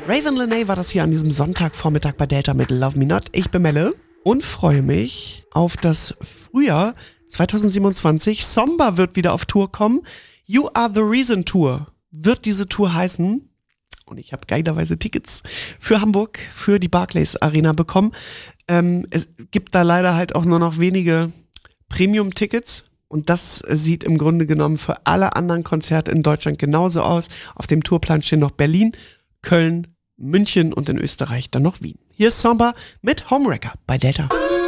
Raven Lenae war das hier an diesem Sonntagvormittag bei Delta mit Love Me Not. Ich bin Melle und freue mich auf das Frühjahr 2027. Somba wird wieder auf Tour kommen. You Are The Reason Tour wird diese Tour heißen. Und ich habe geilerweise Tickets für Hamburg, für die Barclays Arena bekommen. Es gibt da leider halt auch nur noch wenige Premium-Tickets. Und das sieht im Grunde genommen für alle anderen Konzerte in Deutschland genauso aus. Auf dem Tourplan stehen noch Berlin, Köln, München und in Österreich dann noch Wien. Hier ist Somba mit Homewrecker bei Delta.